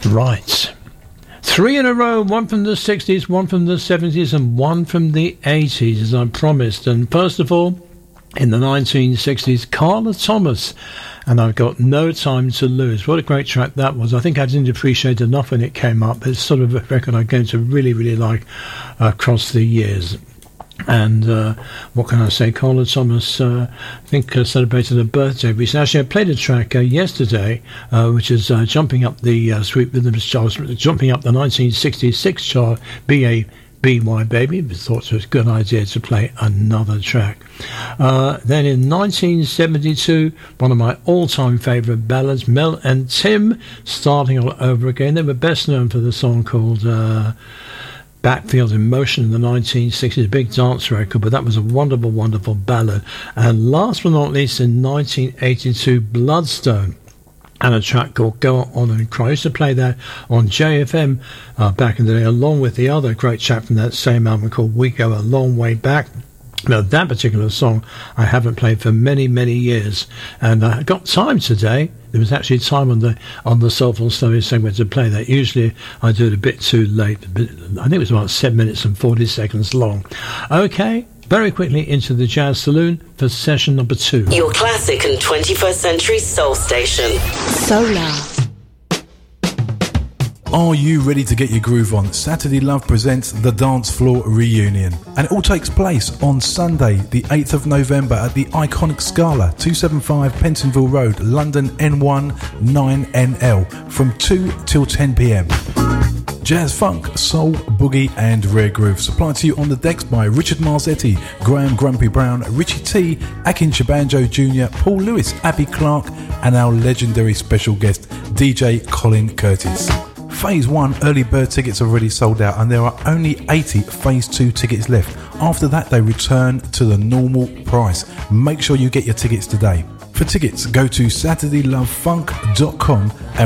Right. 3 in a row, one from the 60s, one from the 70s, and one from the 80s, as I promised. And first of all, in the 1960s, Carla Thomas, and I've got No Time to Lose. What a great track that was. I think I didn't appreciate enough when it came up. It's sort of a record I'm going to really, really like across the years. And what can I say? Carla Thomas, I think, celebrated her birthday recently. Actually, I played a track yesterday, which is jumping up the Sweet Rhythms chart, jumping up the 1966 chart, B.A.B.Y. Baby. I thought it was a good idea to play another track. Then in 1972, one of my all-time favourite ballads, Mel and Tim, Starting All Over Again. They were best known for the song called Backfield in Motion in the 1960s, big dance record, but that was a wonderful, wonderful ballad. And last but not least, in 1982, Bloodstone, and a track called Go On and Cry. I used to play that on JFM back in the day, along with the other great track from that same album called We Go A Long Way Back. Now, that particular song I haven't played for many, many years, and I got time today. There was actually time on the Soulful Story segment to play that. Usually I do it a bit too late. I think it was about 7 minutes and 40 seconds long. Okay, very quickly into the Jazz Saloon for session number 2. Your classic and 21st century soul station. Solar. Are you ready to get your groove on? Saturday Love presents the Dance Floor Reunion, and it all takes place on Sunday the 8th of November at the iconic Scala, 275 Pentonville Road, London N1 9NL, from 2 till 10 p.m. Jazz, funk, soul, boogie and rare groove supplied to you on the decks by Richard Marzetti, Graham Grumpy Brown, Richie T, Akin Shabanjo Jr., Paul Lewis, Abby Clark and our legendary special guest DJ Colin Curtis. Phase 1 early bird tickets are already sold out, and there are only 80 Phase 2 tickets left. After that, they return to the normal price. Make sure you get your tickets today. For tickets, go to SaturdayLoveFunk.com and